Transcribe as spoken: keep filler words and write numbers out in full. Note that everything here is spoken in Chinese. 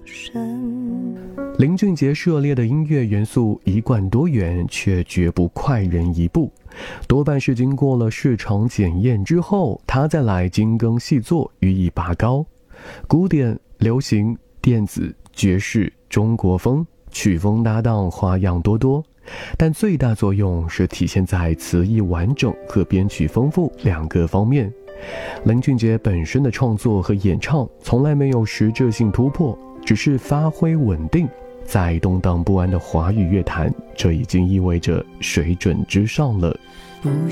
林俊杰涉猎的音乐元素一贯多元，却绝不快人一步，多半是经过了市场检验之后，他再来精耕细作，予以拔高。古典、流行、电子、爵士、中国风，曲风搭档花样多多，但最大作用是体现在词意完整和编曲丰富两个方面。林俊杰本身的创作和演唱从来没有实质性突破，只是发挥稳定，在动荡不安的华语乐坛，这已经意味着水准之上了。 不